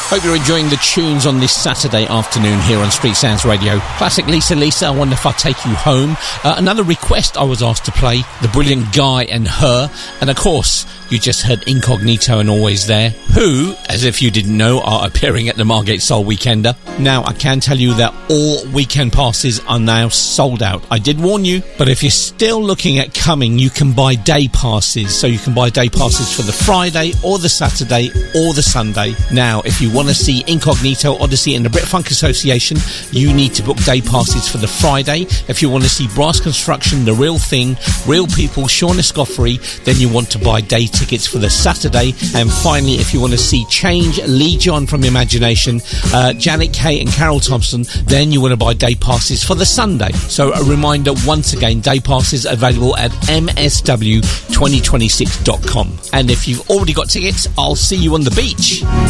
Hope you're enjoying the tunes on this Saturday afternoon here on Street Sounds Radio. Classic Lisa, I wonder if I take you home. Another request I was asked to play, The Brilliant Guy and Her. And of course, you just heard Incognito and Always There, who, as if you didn't know, are appearing at the Margate Soul Weekender. Now, I can tell you that all weekend passes are now sold out. I did warn you, but if you're still looking at coming, you can buy day passes. So you can buy day passes for the Friday or the Saturday or the Sunday. Now, if you want to see Incognito, Odyssey and the Brit Funk Association, you need to book day passes for the Friday. If you want to see Brass Construction, The Real Thing, Real People, Sean Escoffery, then you want to buy day tickets for the Saturday. And finally, if you want to see Change, Lee John from Imagination, Janet Kay and Carol Thompson, then you want to buy day passes for the Sunday. So a reminder once again, day passes available at msw2026.com. And if you've already got tickets, I'll see you on the beach.